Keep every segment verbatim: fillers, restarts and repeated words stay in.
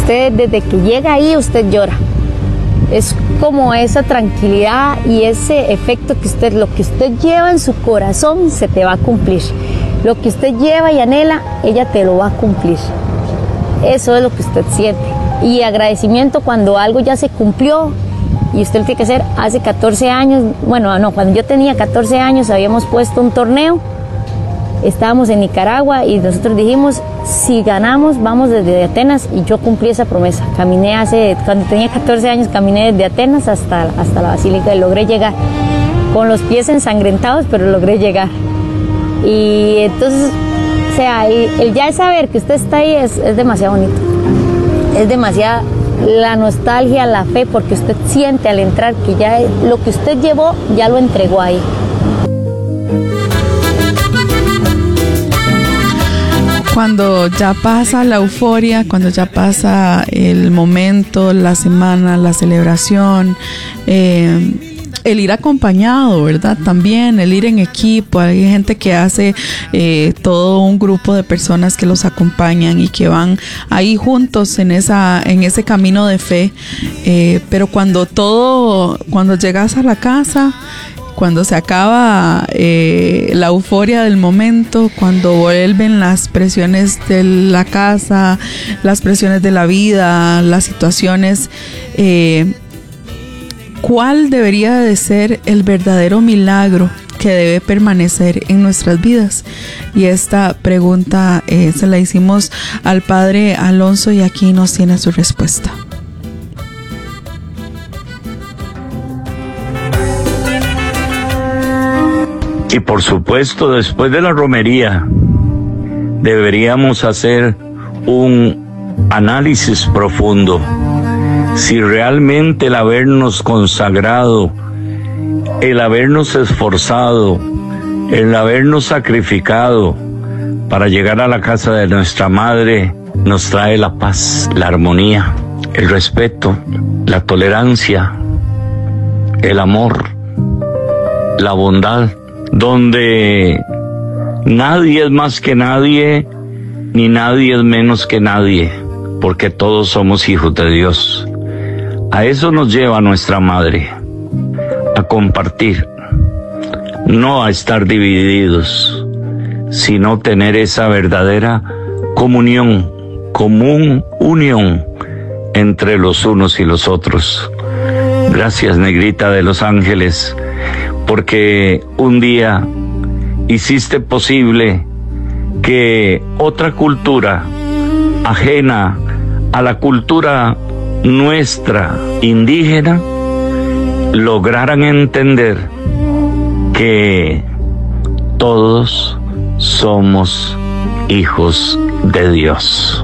usted desde que llega ahí, usted llora. Es como esa tranquilidad y ese efecto que usted, lo que usted lleva en su corazón se te va a cumplir. Lo que usted lleva y anhela, ella te lo va a cumplir. Eso es lo que usted siente. Y agradecimiento cuando algo ya se cumplió y usted lo tiene que hacer. Hace catorce años, bueno, no, cuando yo tenía catorce años habíamos puesto un torneo, estábamos en Nicaragua y nosotros dijimos, si ganamos, vamos desde Atenas, y yo cumplí esa promesa. Caminé hace, cuando tenía catorce años, caminé desde Atenas hasta, hasta la Basílica y logré llegar, con los pies ensangrentados, pero logré llegar. Y entonces, o sea, el ya saber que usted está ahí es, es demasiado bonito. Es demasiada la nostalgia, la fe, porque usted siente al entrar que ya lo que usted llevó, ya lo entregó ahí. Cuando ya pasa la euforia, cuando ya pasa el momento, la semana, la celebración, eh, el ir acompañado, ¿verdad? También el ir en equipo. Hay gente que hace eh, todo un grupo de personas que los acompañan y que van ahí juntos en esa en ese camino de fe. Eh, pero cuando todo, cuando llegas a la casa, cuando se acaba eh, la euforia del momento, cuando vuelven las presiones de la casa, las presiones de la vida, las situaciones, eh, ¿cuál debería de ser el verdadero milagro que debe permanecer en nuestras vidas? Y esta pregunta eh, se la hicimos al padre Alonso y aquí nos tiene su respuesta. Y por supuesto, después de la romería, deberíamos hacer un análisis profundo. Si realmente el habernos consagrado, el habernos esforzado, el habernos sacrificado para llegar a la casa de nuestra madre, nos trae la paz, la armonía, el respeto, la tolerancia, el amor, la bondad, donde nadie es más que nadie, ni nadie es menos que nadie, porque todos somos hijos de Dios. A eso nos lleva nuestra madre, a compartir, no a estar divididos, sino tener esa verdadera comunión, común unión entre los unos y los otros. Gracias, Negrita de Los Ángeles, porque un día hiciste posible que otra cultura ajena a la cultura nuestra indígena lograran entender que todos somos hijos de Dios.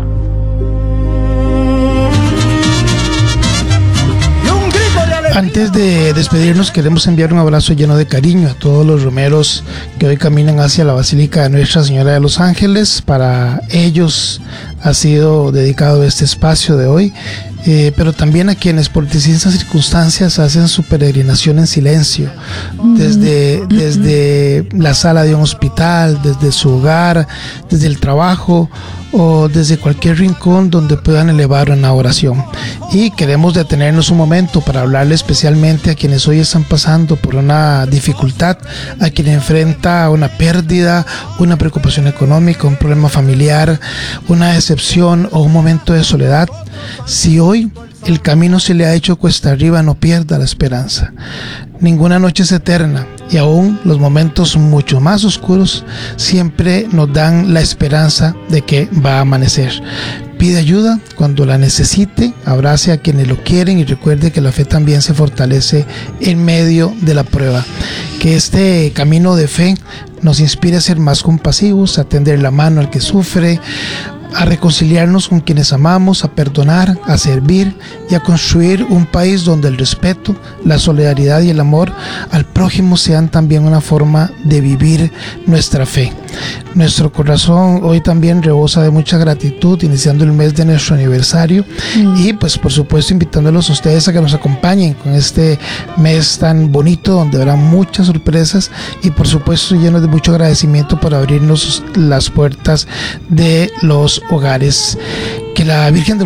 Antes de despedirnos, queremos enviar un abrazo lleno de cariño a todos los romeros que hoy caminan hacia la Basílica de Nuestra Señora de los Ángeles. Para ellos ha sido dedicado este espacio de hoy, eh, pero también a quienes por distintas circunstancias hacen su peregrinación en silencio, desde, desde la sala de un hospital, desde su hogar, desde el trabajo o desde cualquier rincón donde puedan elevar una oración. Y queremos detenernos un momento para hablarle especialmente a quienes hoy están pasando por una dificultad, a quien enfrenta una pérdida, una preocupación económica, un problema familiar, una decepción o un momento de soledad. Si hoy el camino se le ha hecho cuesta arriba, no pierda la esperanza. Ninguna noche es eterna y aún los momentos mucho más oscuros siempre nos dan la esperanza de que va a amanecer. Pide ayuda cuando la necesite, abrace a quienes lo quieren y recuerde que la fe también se fortalece en medio de la prueba. Que este camino de fe nos inspire a ser más compasivos, a tender la mano al que sufre, a reconciliarnos con quienes amamos, a perdonar, a servir y a construir un país donde el respeto, la solidaridad y el amor al prójimo sean también una forma de vivir nuestra fe. Nuestro corazón hoy también rebosa de mucha gratitud, iniciando el mes de nuestro aniversario, mm. y pues por supuesto invitándolos a ustedes a que nos acompañen con este mes tan bonito donde habrá muchas sorpresas y por supuesto llenos de mucho agradecimiento por abrirnos las puertas de los hogares. Que la Virgen de